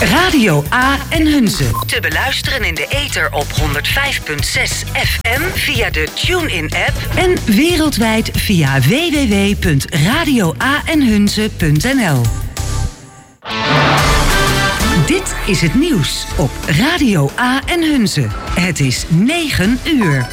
Radio A en Hunze. Te beluisteren in de ether op 105.6 FM via de TuneIn-app en wereldwijd via www.radioaenhunze.nl. Dit is het nieuws op Radio A en Hunze. Het is 9 uur.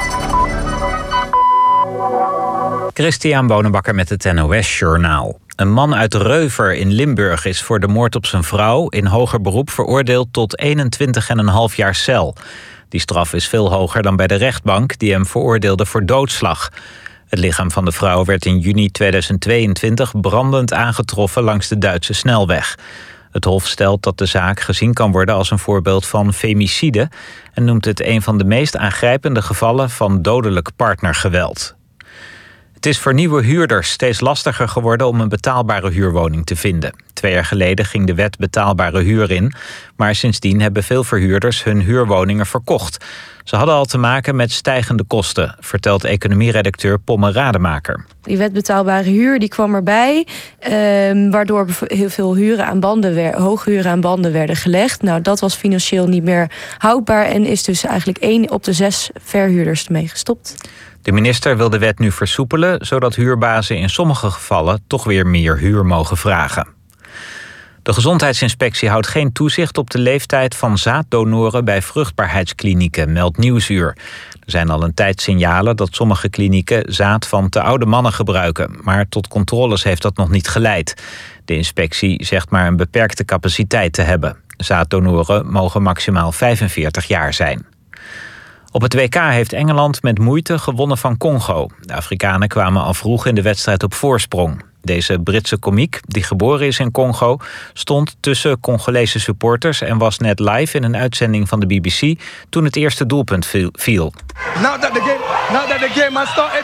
Christian Bonenbakker met het NOS Journaal. Een man uit Reuver in Limburg is voor de moord op zijn vrouw in hoger beroep veroordeeld tot 21,5 jaar cel. Die straf is veel hoger dan bij de rechtbank die hem veroordeelde voor doodslag. Het lichaam van de vrouw werd in juni 2022 brandend aangetroffen langs de Duitse snelweg. Het Hof stelt dat de zaak gezien kan worden als een voorbeeld van femicide en noemt het een van de meest aangrijpende gevallen van dodelijk partnergeweld. Het is voor nieuwe huurders steeds lastiger geworden om een betaalbare huurwoning te vinden. 2 jaar geleden ging de wet betaalbare huur in, maar sindsdien hebben veel verhuurders hun huurwoningen verkocht. Ze hadden al te maken met stijgende kosten, vertelt economieredacteur Pomme Rademaker. Die wet betaalbare huur die kwam erbij, waardoor heel veel hoge huren aan banden werden gelegd. Nou, dat was financieel niet meer houdbaar en is dus eigenlijk 1 op de 6 verhuurders ermee gestopt. De minister wil de wet nu versoepelen, zodat huurbazen in sommige gevallen toch weer meer huur mogen vragen. De Gezondheidsinspectie houdt geen toezicht op de leeftijd van zaaddonoren bij vruchtbaarheidsklinieken, meldt Nieuwsuur. Er zijn al een tijd signalen dat sommige klinieken zaad van te oude mannen gebruiken, maar tot controles heeft dat nog niet geleid. De inspectie zegt maar een beperkte capaciteit te hebben. Zaaddonoren mogen maximaal 45 jaar zijn. Op het WK heeft Engeland met moeite gewonnen van Congo. De Afrikanen kwamen al vroeg in de wedstrijd op voorsprong. Deze Britse komiek, die geboren is in Congo, stond tussen Congolese supporters en was net live in een uitzending van de BBC toen het eerste doelpunt viel. Now that the game has started.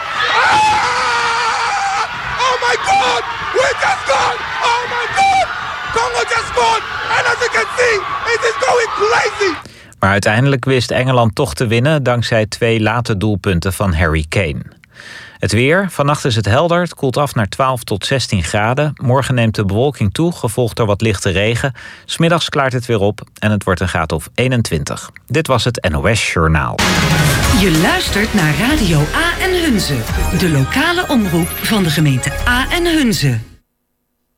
Oh my God! We just scored! Oh my God! Congo just scored! And as you can see, it is going crazy! Maar uiteindelijk wist Engeland toch te winnen dankzij 2 late doelpunten van Harry Kane. Het weer. Vannacht is het helder. Het koelt af naar 12 tot 16 graden. Morgen neemt de bewolking toe, gevolgd door wat lichte regen. 's Middags klaart het weer op en het wordt een graad of 21. Dit was het NOS Journaal. Je luistert naar Radio A en Hunze. De lokale omroep van de gemeente A en Hunze.